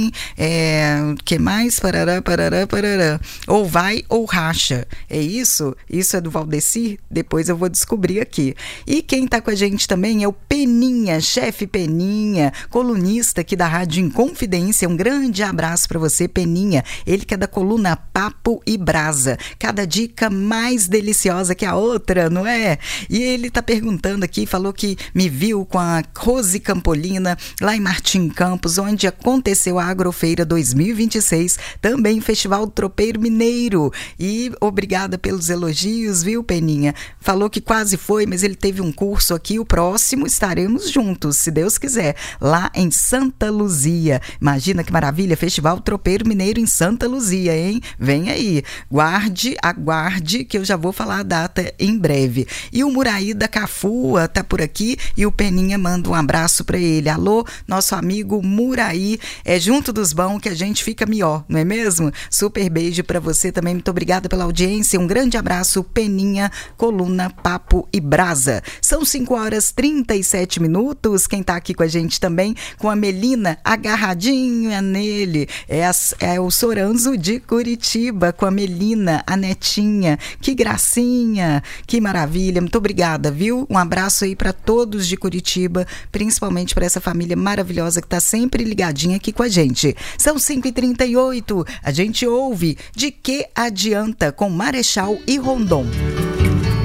hein? O que mais? Parará. Ou vai ou racha. É isso? Isso é do Valdecir? Depois eu vou descobrir aqui. E quem tá com a gente também é o Peninha, chefe Peninha, colunista aqui da Rádio Inconfidência. Um grande abraço para você, Peninha. Ele que é da coluna Papo e Brasa. Cada dica mais deliciosa que a outra, não é? E ele tá perguntando aqui, falou que me viu com a Rose Campolina lá em Martim Campos, onde aconteceu a Agrofeira 2026, também Festival Tropeiro Mineiro. E obrigada pelos elogios, viu, Peninha? Falou que quase foi, mas ele teve um curso aqui, o próximo estaremos juntos, se Deus quiser, lá em Santa Luzia. Imagina que maravilha, Festival Tropeiro Mineiro em Santa Luzia, hein? Vem aí, aguarde, que eu já vou falar a data em breve. E o Muraí da Cafua tá por aqui e o Peninha manda um abraço para ele. Alô, nosso amigo Muraí, é junto dos bons que a gente fica melhor, não é mesmo? Super beijo para você também, muito obrigada pela audiência, um grande abraço, Peninha, coluna Papo e Brasa. São 5h37, quem tá aqui com a gente também, com a Melina, agarradinha nele, é o Soranzo de Curitiba, com a Melina, a netinha, que gracinha, que maravilha, muito obrigada, viu? Um abraço aí para todos de Curitiba, principalmente para essa família maravilhosa que tá sempre ligadinha aqui com a gente. São 5h38, a gente ouve De Que Adianta com Marechal e Rondon.